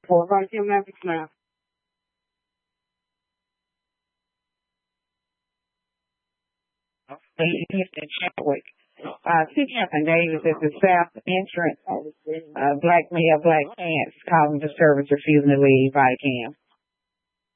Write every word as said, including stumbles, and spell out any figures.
For about your message now. Houston Chadwick. Uh, two Captain Davis at the south entrance. Uh, black male, black pants, causing disturbance, refusing to leave, body cam.